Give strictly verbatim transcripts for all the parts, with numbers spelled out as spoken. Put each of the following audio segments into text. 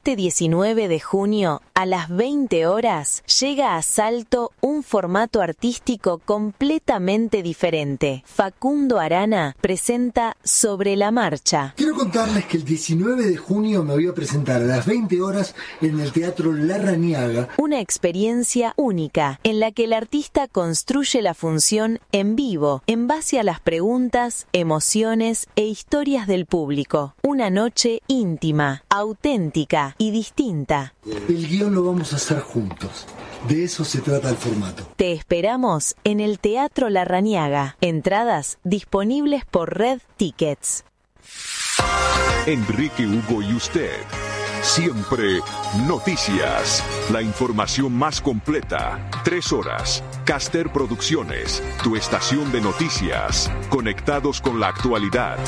Este diecinueve de junio, a las veinte horas, llega a Salto un formato artístico completamente diferente. Facundo Arana presenta Sobre la Marcha. Quiero contarles que el diecinueve de junio me voy a presentar a las veinte horas en el Teatro Larrañaga. Una experiencia única en la que el artista construye la función en vivo, en base a las preguntas, emociones e historias del público. Una noche íntima, auténtica y distinta. El guión lo vamos a hacer juntos. De eso se trata el formato. Te esperamos en el Teatro Larrañaga. Entradas disponibles por Red Tickets. Enrique Hugo y usted. Siempre noticias. La información más completa. Tres horas. Caster Producciones. Tu estación de noticias. Conectados con la actualidad.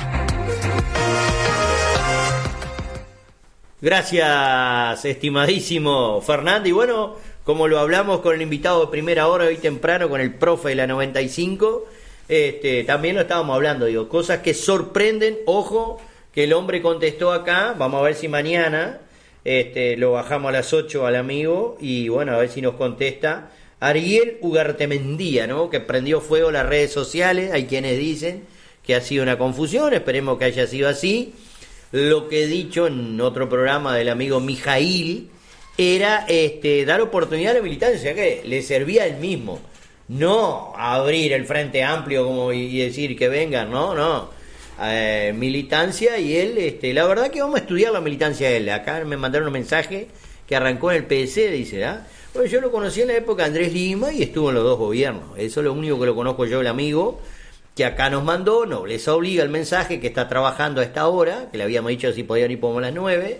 Gracias, estimadísimo Fernando. Y bueno, como lo hablamos con el invitado de primera hora hoy temprano, con el profe de la noventa y cinco, este, también lo estábamos hablando, digo, cosas que sorprenden. Ojo, que el hombre contestó acá. Vamos a ver si mañana este, lo bajamos a las ocho al amigo y bueno, a ver si nos contesta. Ariel Ugartemendía, ¿no? Que prendió fuego las redes sociales. Hay quienes dicen que ha sido una confusión, esperemos que haya sido así. Lo que he dicho en otro programa del amigo Mijail era este, dar oportunidad a la militancia, que le servía a él mismo, no abrir el Frente Amplio como y decir que vengan, no, no, eh, militancia. Y él, este, la verdad que vamos a estudiar la militancia de él. Acá me mandaron un mensaje que arrancó en el P S, dice, ¿ah? Bueno, yo lo conocí en la época de Andrés Lima y estuvo en los dos gobiernos, eso es lo único que lo conozco yo, el amigo que acá nos mandó. No les obliga el mensaje, que está trabajando a esta hora, que le habíamos dicho si podían ir como a las nueve.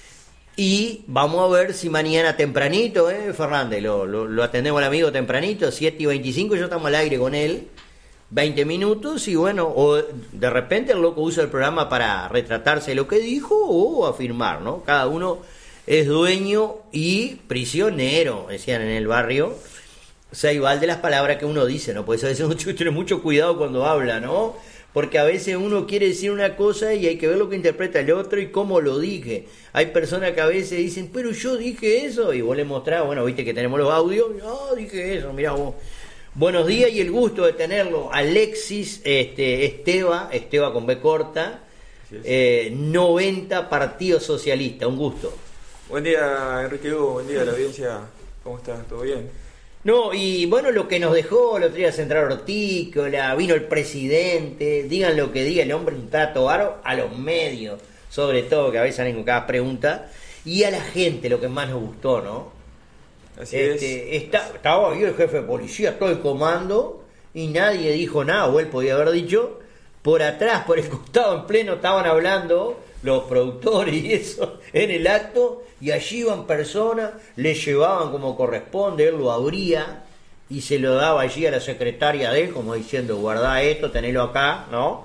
Y vamos a ver si mañana tempranito, ¿eh, Fernández? Lo, lo, lo atendemos al amigo tempranito, siete y veinticinco, yo estamos al aire con él, veinte minutos, y bueno, o de repente el loco usa el programa para retratarse de lo que dijo o afirmar, ¿no? Cada uno es dueño y prisionero, decían en el barrio. O sea, igual de las palabras que uno dice, ¿no? Por eso a veces uno tiene mucho cuidado cuando habla, ¿no? Porque a veces uno quiere decir una cosa y hay que ver lo que interpreta el otro y cómo lo dije. Hay personas que a veces dicen, pero yo dije eso, y vos le mostrás, bueno, viste que tenemos los audios, ah, dije eso, mirá vos. Buenos días y el gusto de tenerlo, Alexis este, Esteba, Esteba con B corta, eh, noventa Partido Socialista, un gusto. Buen día, Enrique Hugo, buen día a la audiencia, ¿cómo estás? ¿Todo bien? No, y bueno, lo que nos dejó el otro día Central Hortícola, vino el presidente, digan lo que diga, el hombre un trato bárbaro a los medios, sobre todo, que a veces salen con cada pregunta, y a la gente, lo que más nos gustó, ¿no? Así este, es. Está, estaba ahí el jefe de policía, todo el comando, y nadie dijo nada, o él podía haber dicho, por atrás, por el costado, en pleno, estaban hablando los productores y eso, en el acto, y allí iban personas, le llevaban como corresponde, él lo abría y se lo daba allí a la secretaria de él, como diciendo, guardá esto, tenelo acá, ¿no?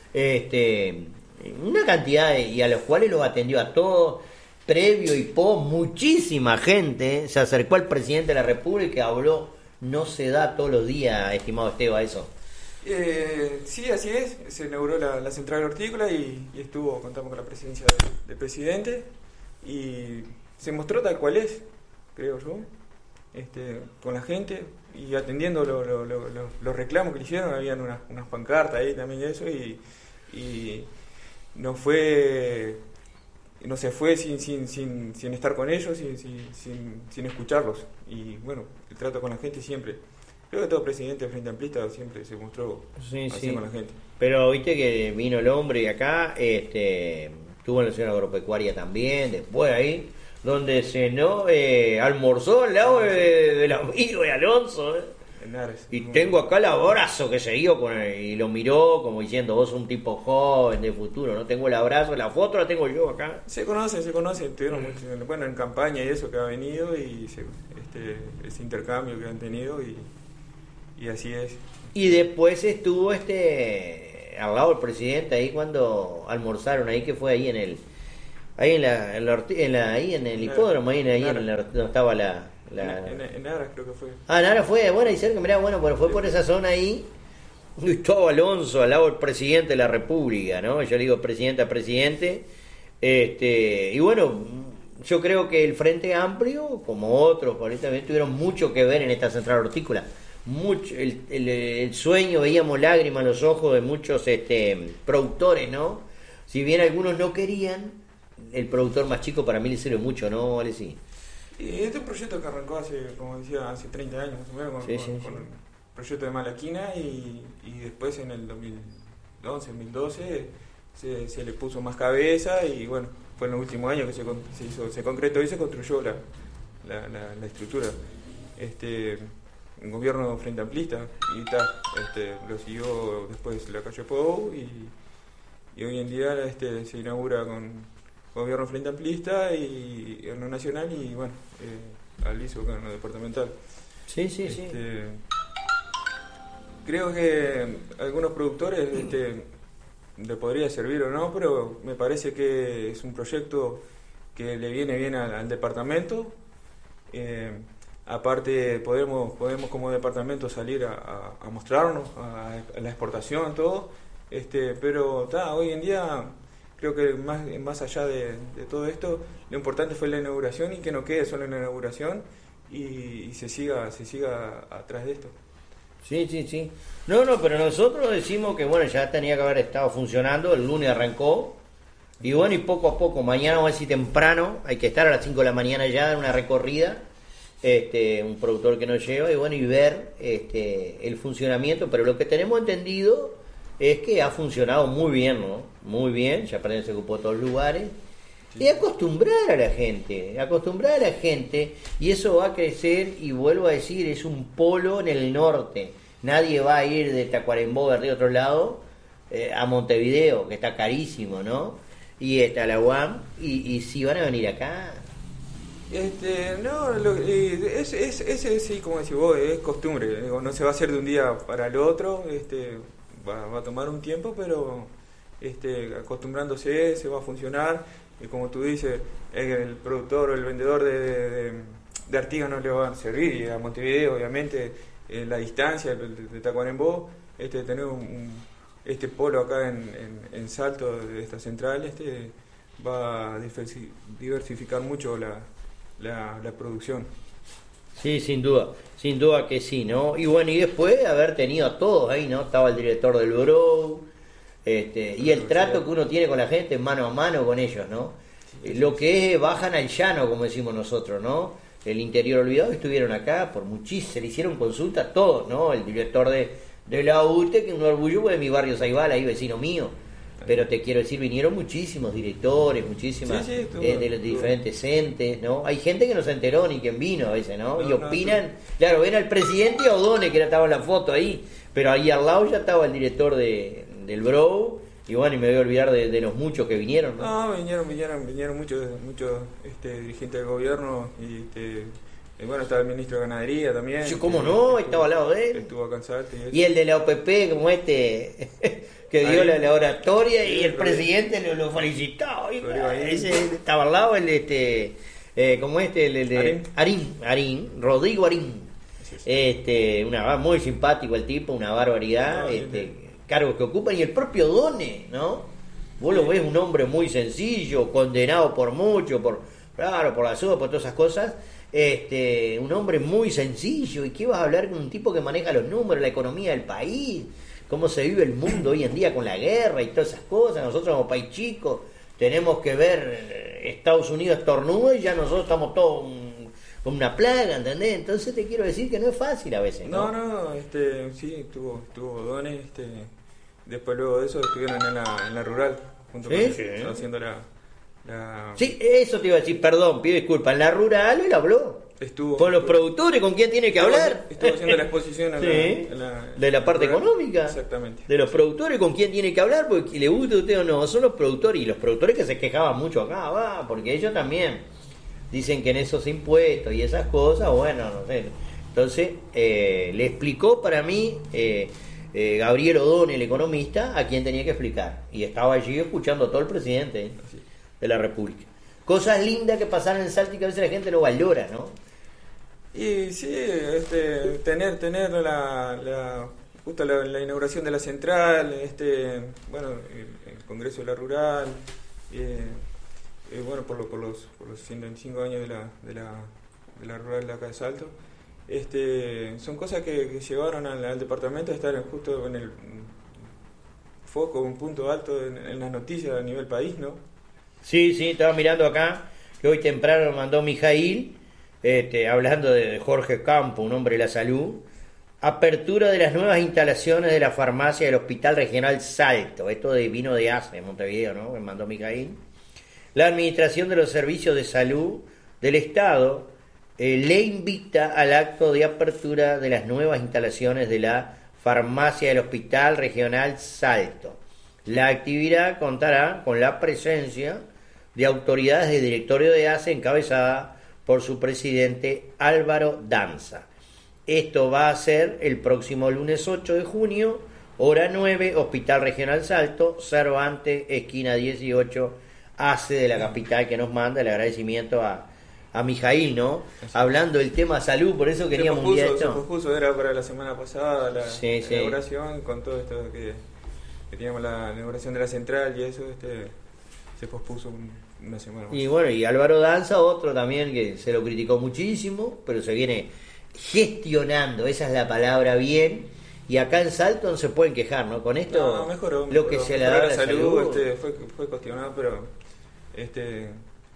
Este, una cantidad de, y a los cuales los atendió a todos, previo y post, muchísima gente se acercó al presidente de la República y habló. No se da todos los días, estimado Esteban, eso. Eh, sí, así es, se inauguró la, la central hortícola y, y estuvo, contamos con la presencia del, del presidente y se mostró tal cual es, creo yo, este, con la gente y atendiendo lo, lo, lo, lo, los reclamos que le hicieron. Habían unas, unas pancartas ahí también y eso, y, y no fue, no se fue sin, sin, sin, sin estar con ellos, sin, sin, sin, sin escucharlos. Y bueno, el trato con la gente siempre. Creo que todo presidente del Frente Amplista siempre se mostró sí, así sí. con la gente. Pero viste que vino el hombre y acá este, estuvo en la zona agropecuaria también, después ahí, donde se no eh, almorzó al lado de, del amigo de Alonso. Eh. Ares, y no. tengo acá el abrazo que se dio con él, y lo miró como diciendo, vos sos un tipo joven de futuro, no tengo el abrazo, la foto la tengo yo acá. Se conocen, se conocen, tuvieron mucho, bueno, en campaña y eso que ha venido y se, este, ese intercambio que han tenido y Y así es. Y después estuvo este al lado del presidente ahí cuando almorzaron ahí, que fue ahí en el ahí en la, en la, en la ahí en el hipódromo, ahí, en, ahí en la, donde estaba la, la... En, en, en Aras creo que fue. Ah, en Aras fue, bueno, y cerca, mirá, bueno, pero fue por esa zona ahí. Y estaba Alonso al lado del presidente de la República, ¿no? Yo le digo presidente a presidente. Este, y bueno, yo creo que el Frente Amplio, como otros, por ahí también tuvieron mucho que ver en esta central hortícola. Mucho, el, el, el sueño, veíamos lágrimas en los ojos de muchos este, productores, ¿no? Si bien algunos no querían, el productor más chico para mí le sirve mucho, ¿no, Alessi? Y este es un proyecto que arrancó hace, como decía, hace treinta años más o menos, con, Sí, con, sí, con sí. el proyecto de Malaquina, y, y después en el dos mil once, dos mil doce se, se le puso más cabeza, y bueno, fue en los últimos años que se, con- se hizo, se concretó y se construyó la, la, la, la estructura. Este, un gobierno frente amplista, y ta, este, lo siguió después la calle Pou, y, y hoy en día este, se inaugura con gobierno frente amplista y en lo nacional, y bueno, eh, al ISO con lo departamental. Sí, sí, sí. Este, creo que algunos productores este, le podría servir o no, pero me parece que es un proyecto que le viene bien al, al departamento. Eh, aparte podemos podemos como departamento salir a, a, a mostrarnos a, a la exportación, todo, este, pero ta, hoy en día creo que más, más allá de, de todo esto, lo importante fue la inauguración, y que no quede solo en la inauguración, y, y se siga se siga atrás de esto. Sí, sí, sí. No, no, pero nosotros decimos que bueno, ya tenía que haber estado funcionando, el lunes arrancó, y bueno, y poco a poco, mañana vamos a decir temprano, hay que estar a las cinco de la mañana ya en una recorrida, este, un productor que nos lleva, y bueno, y ver este, el funcionamiento, pero lo que tenemos entendido es que ha funcionado muy bien, ¿no? Muy bien, ya se ocupó todos los lugares. Y acostumbrar a la gente, acostumbrar a la gente, y eso va a crecer, y vuelvo a decir, es un polo en el norte. Nadie va a ir de Tacuarembó, de otro lado, eh, a Montevideo, que está carísimo, ¿no? Y está la U A M, y, y si van a venir acá. Este, no, lo, eh, es, es, ese sí, como decís vos, es costumbre, digo, no se va a hacer de un día para el otro, este, va, va a tomar un tiempo, pero este, acostumbrándose se va a funcionar, y como tú dices, el productor o el vendedor de, de, de Artigas no le va a servir, y a Montevideo obviamente eh, la distancia de, de Tacuarembó, este, tener un, un, este polo acá en, en, en Salto de esta central, este, va a diversi- diversificar mucho la La, la producción. Sí, sin duda, sin duda que sí, ¿no? Y bueno, y después de haber tenido a todos ahí, ¿no? Estaba el director del Bureau, este, y el trato que uno tiene con la gente mano a mano con ellos, ¿no? Sí, Lo sí, que es bajan al llano, como decimos nosotros, ¿no? El interior olvidado, estuvieron acá por muchísimo, se le hicieron consultas a todos, ¿no? El director de, de la U T E, que es un orgullo de mi barrio Saibal, ahí vecino mío. Pero te quiero decir, vinieron muchísimos directores, muchísimas Sí, sí, estuvo, eh, de los estuvo. diferentes entes, ¿no? Hay gente que no se enteró ni quién vino a veces, ¿no? No, y no, opinan, claro, ven al presidente y a O'Donnell, que estaba en la foto ahí, pero ahí al lado ya estaba el director de, del Bro, y bueno, y me voy a olvidar de, de los muchos que vinieron, ¿no? No, vinieron, vinieron, vinieron muchos, muchos este, dirigentes del gobierno, y este, y bueno, estaba el ministro de Ganadería también. Sí, ¿cómo que no? estuvo- Estaba al lado de él. Estuvo acá en Salta, y eso. Y el de la O P P, como este, que dio Ahí. la, la oratoria, y Sí, el Rodrigo. presidente lo, lo felicitó. Y, Rodrigo ahí. ese estaba al lado, el de este, eh, como este, el, el de Arín. Arín, Arín, Rodrigo Arín. Sí, sí. Este, una, muy simpático el tipo, una barbaridad, No, este, bien, bien. cargos que ocupan, y el propio Done, ¿no? Vos lo ves un hombre muy sencillo, condenado por mucho, por, claro, por la sopa, por todas esas cosas. Este, un hombre muy sencillo, y qué vas a hablar con un tipo que maneja los números, la economía del país, cómo se vive el mundo hoy en día con la guerra y todas esas cosas. Nosotros como país chico tenemos que ver eh, Estados Unidos estornuda y ya nosotros estamos todos un- con una plaga, ¿entendés? Entonces te quiero decir que no es fácil a veces, ¿no? No, no, este, sí, estuvo, estuvo Dones, este, después luego de eso estuvieron en la, en la rural, junto Sí, con sí. haciendo la, la Sí, eso te iba a decir, perdón, pido disculpas. En la rural él habló. estuvo Con los estuvo- productores, ¿con quién tiene que estuvo- hablar? Estuvo haciendo la exposición en Sí, la- en la- de la parte rural. económica. Exactamente. De los productores, ¿con quién tiene que hablar? Porque le guste a usted o no, son los productores. Y los productores que se quejaban mucho acá, va, porque ellos también dicen que en esos impuestos y esas cosas, bueno, no sé. Entonces, eh, le explicó para mí eh, eh, Gabriel O'Donnell, el economista, a quien tenía que explicar. Y estaba allí escuchando a todo el presidente eh, Así. de la República. Cosas lindas que pasaron en Salta y que a veces la gente no valora, ¿no? Y sí, este, tener, tener la, la justo la, la inauguración de la central, este, bueno, el, el Congreso de la Rural, eh, eh, bueno, por, lo, por, los, por los ciento veinticinco años de la, de la, de la rural de acá de Salto. Este, son cosas que, que llevaron al, al departamento a estar justo en el foco, un punto alto en, en las noticias a nivel país, ¿no? Sí, sí, estaba mirando acá que hoy temprano mandó Mijail, este, hablando de Jorge Campo, un hombre de la salud, apertura de las nuevas instalaciones de la farmacia del Hospital Regional Salto, esto de vino de A C E, Montevideo, ¿no? Que mandó Mijail. La Administración de los Servicios de Salud del Estado eh, le invita al acto de apertura de las nuevas instalaciones de la farmacia del Hospital Regional Salto. La actividad contará con la presencia de autoridades del directorio de A C E encabezada por su presidente Álvaro Danza. Esto va a ser el próximo lunes ocho de junio, hora nueve, Hospital Regional Salto, Cervantes, esquina dieciocho, A C E de la capital, que nos manda el agradecimiento a, a Mijail, ¿no? Hablando del tema salud, por eso queríamos un día esto. Se pospuso, era para la semana pasada la, sí, la sí. inauguración, con todo esto que, que teníamos la inauguración de la central y eso, este se pospuso un, una semana más. Y bueno, y Álvaro Danza, otro también que se lo criticó muchísimo, pero se viene gestionando, esa es la palabra, bien, y acá en Salto no se pueden quejar, ¿no? Con esto, no, mejoró, lo mejoró, que se le mejoró da la la salud, salud, este, fue, fue cuestionado, pero este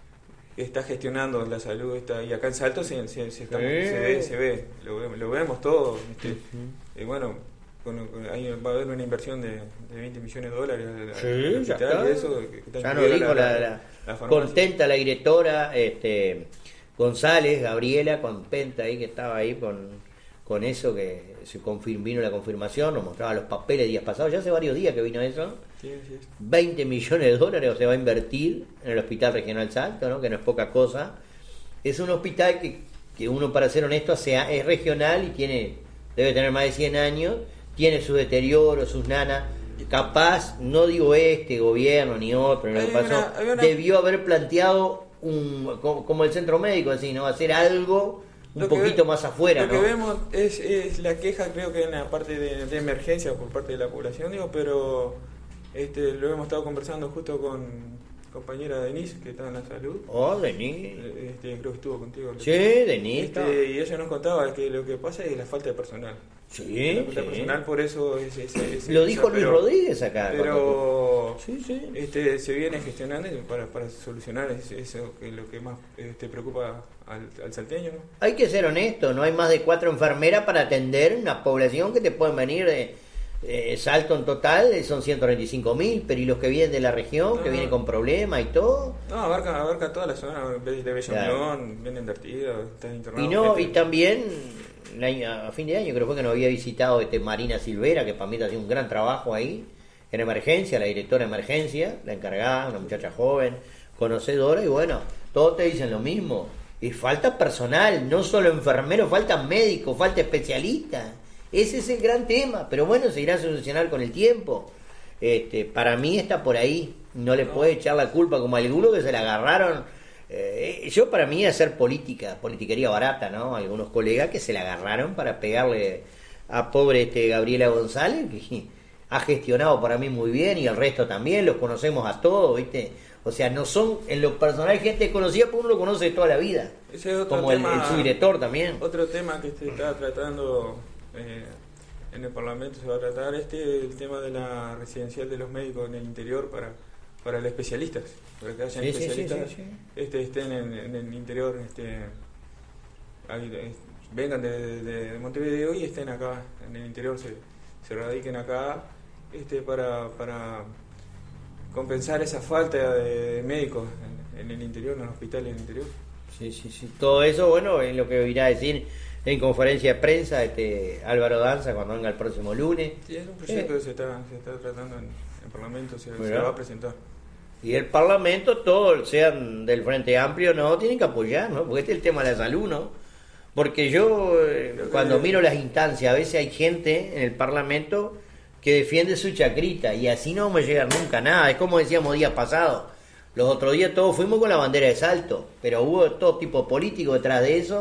está gestionando la salud, está, y acá en Salto se, se, se, estamos, sí. se ve, se ve, lo, vemos, lo vemos todo, este, uh-huh. Y bueno, con, con, ahí va a haber una inversión de, de veinte millones de dólares al, sí, al ya hospital, está. Y eso, que, que ya nos dijo la, la, la, la contenta la directora este González, Gabriela, contenta ahí que estaba ahí con, con eso, que se confirm, vino la confirmación, nos mostraba los papeles días pasados, ya hace varios días que vino eso, sí, sí. veinte millones de dólares se va a invertir en el Hospital Regional Salto, ¿no? Que no es poca cosa, es un hospital que, que uno, para ser honesto, sea, es regional y tiene debe tener más de cien años, tiene sus deterioros, sus nanas, capaz, no digo este gobierno ni otro, ni lo que pasó, una, una... debió haber planteado un como, como el centro médico, así, ¿no? Hacer algo un lo poquito ve, más afuera, lo ¿no? Lo que vemos es, es la queja, creo que en la parte de, de emergencia por parte de la población, digo, pero este lo hemos estado conversando justo con compañera Denise, que está en la salud. Oh, Denise. Este, creo que estuvo contigo. Sí, Denise. Este, y ella nos contaba que lo que pasa es la falta de personal. Sí, la falta sí. de personal, por eso es, es, es, lo es, dijo Luis pero, Rodríguez acá. Pero sí, sí. Este, se viene gestionando para, para solucionar eso, que es lo que más este, preocupa al, al salteño, ¿no? Hay que ser honesto, no hay más de cuatro enfermeras para atender una población que te pueden venir de eh, Salto en total, son ciento treinta y cinco mil, pero y los que vienen de la región, no, que vienen con problemas y todo. No, abarca, abarca toda la zona, de Bella claro. Unión, vienen de Artigas, están internados. Y no, gente. Y también a fin de año creo que nos había visitado este Marina Silvera, que para mí ha sido un gran trabajo ahí en emergencia, la directora de emergencia, la encargada, una muchacha joven, conocedora, y bueno, todos te dicen lo mismo, y falta personal, no solo enfermeros, falta médicos, falta especialistas, ese es el gran tema, pero bueno, se irá a solucionar con el tiempo. Este, para mí está por ahí, no le no. puede echar la culpa como a algunos que se la agarraron. Eh, yo para mí hacer política, politiquería barata, ¿no? Algunos colegas que se la agarraron para pegarle a pobre este Gabriela González, que ha gestionado para mí muy bien, y el resto también, los conocemos a todos, ¿viste? O sea, no son en lo personal gente conocida, pero uno lo conoce toda la vida. Ese es otro como tema, el, el subdirector también. Otro tema que se está tratando eh, en el Parlamento, se va a tratar este el tema de la residencial de los médicos en el interior para para los especialistas, para que hayan sí, especialistas sí, sí, sí, sí. Este, estén en, en el interior, este, ahí, vengan de, de, de Montevideo y estén acá en el interior, se, se radiquen acá este, para, para compensar esa falta de médicos en, en el interior, en los hospitales en el interior. Sí, sí, sí. Todo eso, bueno, es lo que irá a decir en conferencia de prensa este Álvaro Danza cuando venga el próximo lunes. Sí, es un proyecto eh. que se está, se está tratando en el Parlamento, se, se va a presentar. Y el Parlamento, todos, sean del Frente Amplio, no, tienen que apoyar, ¿no? Porque este es el tema de la salud, ¿no? Porque yo, eh, cuando que... miro las instancias, a veces hay gente en el Parlamento que defiende su chacrita, y así no vamos a llegar nunca a nada. Es como decíamos días pasados, los otros días todos fuimos con la bandera de Salto, pero hubo todo tipo político detrás de eso.